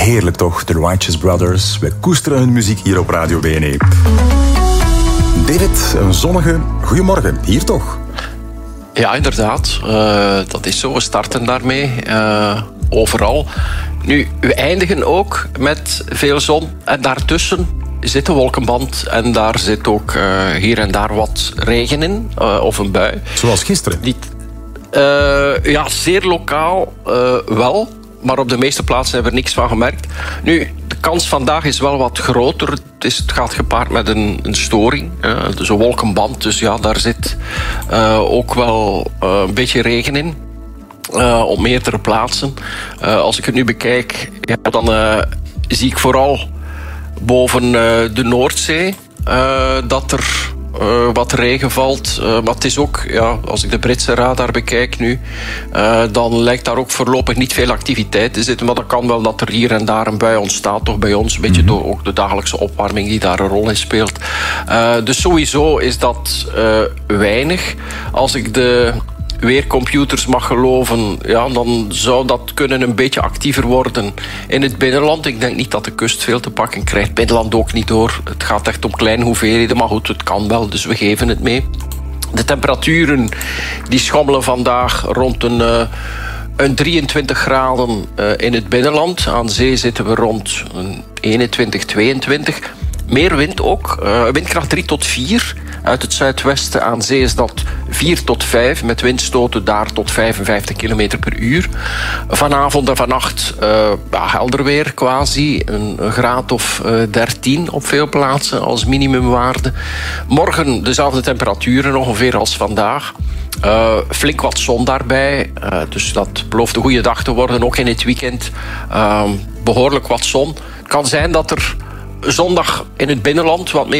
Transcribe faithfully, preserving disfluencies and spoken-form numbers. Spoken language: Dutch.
Heerlijk toch, de Righteous Brothers. Wij koesteren hun muziek hier op Radio B N E. David, een zonnige goedemorgen, hier toch? Ja, inderdaad. Uh, dat is zo. We starten daarmee. Uh, overal. Nu, we eindigen ook met veel zon. En daartussen zit een wolkenband. En daar zit ook uh, hier en daar wat regen in. Uh, of een bui. Zoals gisteren? Die, uh, ja, zeer lokaal uh, wel. Maar op de meeste plaatsen hebben we er niks van gemerkt. Nu, de kans vandaag is wel wat groter. Het, is, het gaat gepaard met een, een storing. Uh, dus een wolkenband. Dus ja, daar zit uh, ook wel uh, een beetje regen in. Uh, op meerdere plaatsen. Uh, als ik het nu bekijk, ja, dan uh, zie ik vooral boven uh, de Noordzee uh, dat er Uh, wat regen valt. Uh, maar het is ook, ja, als ik de Britse radar bekijk nu, uh, dan lijkt daar ook voorlopig niet veel activiteit te zitten. Maar dat kan wel dat er hier en daar een bui ontstaat, toch bij ons. Een beetje door ook de dagelijkse opwarming die daar een rol in speelt. Uh, dus sowieso is dat uh, weinig. Als ik de weercomputers mag geloven, ja, dan zou dat kunnen een beetje actiever worden in het binnenland. Ik denk niet dat de kust veel te pakken krijgt. Binnenland ook niet hoor. Het gaat echt om kleine hoeveelheden, maar goed, het kan wel, dus we geven het mee. De temperaturen die schommelen vandaag rond een, uh, een drieëntwintig graden uh, in het binnenland. Aan zee zitten we rond een eenentwintig, tweeëntwintig. Meer wind ook, uh, windkracht drie tot vier. Uit het zuidwesten aan zee is dat vier tot vijf, met windstoten daar tot vijfenvijftig kilometer per uur. Vanavond en vannacht uh, ja, helder weer quasi, een, een graad of uh, dertien op veel plaatsen als minimumwaarde. Morgen dezelfde temperaturen ongeveer als vandaag. Uh, flink wat zon daarbij, uh, dus dat belooft een goede dag te worden. Ook in het weekend uh, behoorlijk wat zon. Het kan zijn dat er zondag in het binnenland wat meer